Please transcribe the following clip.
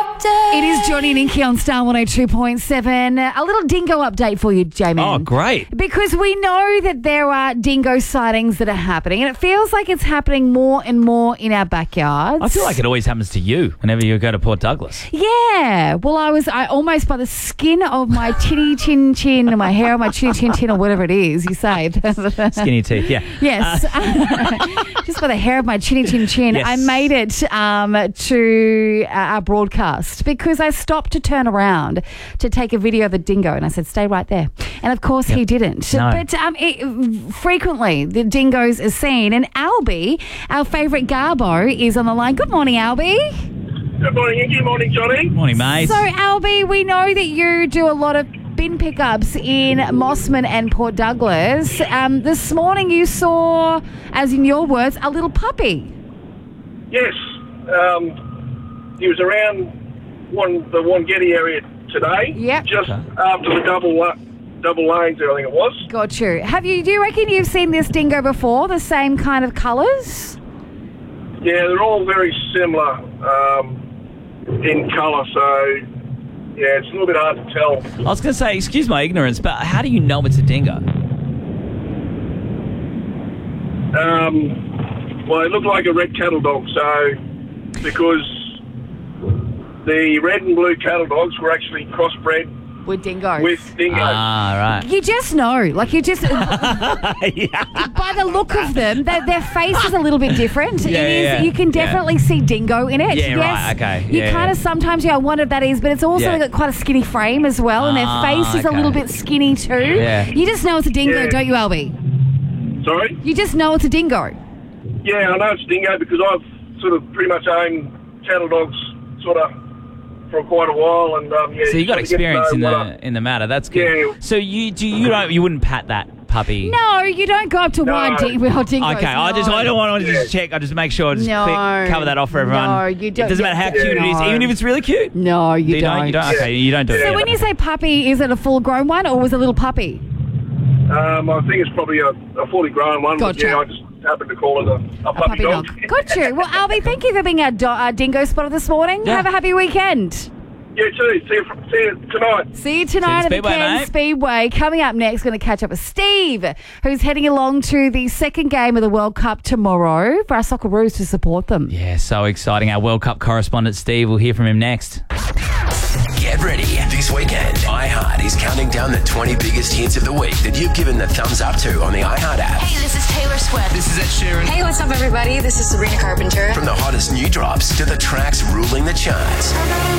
It is Johnny and Inky on Star 102.7. A little dingo update for you, J-Man. Oh, great. Because we know that there are dingo sightings that are happening, and it feels like it's happening more and more in our backyards. I feel like it always happens to you whenever you go to Port Douglas. Yeah. Well, I almost by the skin of my chinny chin chin, my hair on my chinny chin chin, or whatever it is you say. Skinny teeth, yeah. Yes. Just by the hair of my chinny chin chin, Yes. I made it to our broadcast because I stopped to turn around to take a video of the dingo, and I said, stay right there. And of course he didn't. No. But frequently the dingoes are seen, and Albie, our favourite Garbo, is on the line. Good morning, Albie. Good morning, Inky. Morning, Johnny. Morning, mate. So, Albie, we know that you do a lot of bin pickups in Mossman and Port Douglas. This morning you saw, as in your words, a little puppy. Yes. He was around the Wangetti area today. Yep. Just after the double lanes there, I think it was. Got you. Do you reckon you've seen this dingo before, the same kind of colours? Yeah, they're all very similar in colour, so yeah, it's a little bit hard to tell. I was going to say, excuse my ignorance, but how do you know it's a dingo? Well, it looked like a red cattle dog, so because the red and blue cattle dogs were actually crossbred With dingoes. with dingoes. Ah, right. You just know, by the look of them, their face is a little bit different. Yeah. You can definitely see dingo in it. Yeah, yes. right, okay. You Yeah, kind of sometimes, I wonder if that is, but it's also got quite a skinny frame as well, and their face is a okay. little bit skinny too. Yeah. You just know it's a dingo, Yeah. don't you, Albie? Sorry? You just know it's a dingo. Yeah, I know it's dingo because I've sort of pretty much owned cattle dogs sort of for quite a while, and So you got sort of get to experience know in the matter. That's good. Yeah. So you wouldn't pat that puppy? No, you don't go up to wild dingoes. Okay, I don't want to just check. I just make sure, cover that off for everyone. No, you don't. It doesn't matter how cute it is, No. even if it's really cute. No, you don't. You don't. Okay, you don't do it. So when you say puppy, is it a full-grown one or was it a little puppy? I think it's probably a fully grown one. Gotcha. But yeah, I just happened to call it a puppy dog. Got you. Well, Albie, thank you for being our dingo spotter this morning. Yeah. Have a happy weekend. You too. See you tonight. See you tonight at the Speedway, Cairns mate. Speedway. Coming up next, going to catch up with Steve, who's heading along to the second game of the World Cup tomorrow for our Socceroos to support them. Yeah, so exciting. Our World Cup correspondent, Steve, we'll hear from him next. Get ready. This weekend, iHeart is counting down the 20 biggest hits of the week that you've given the thumbs up to on the iHeart app. Hey, this is Taylor Swift. This is Ed Sheeran. Hey, what's up, everybody? This is Sabrina Carpenter. From the hottest new drops to the tracks ruling the charts.